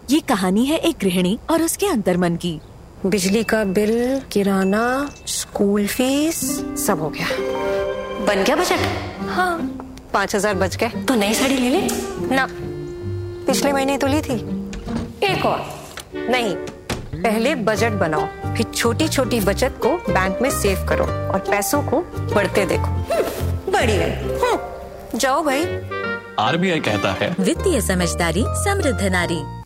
ये कहानी है एक गृहिणी और उसके अंतर्मन की। बिजली का बिल, किराना, स्कूल फीस, सब हो गया। बन गया बजट? हाँ, 5,000 बच गए। तो नई साड़ी ले ले ना, पिछले महीने तो ली थी। एक और। नहीं, पहले बजट बनाओ, फिर छोटी छोटी बचत को बैंक में सेव करो और पैसों को बढ़ते देखो। बढ़िया। जाओ भाई। RBI कहता है वित्तीय समझदारी समृद्ध नारी।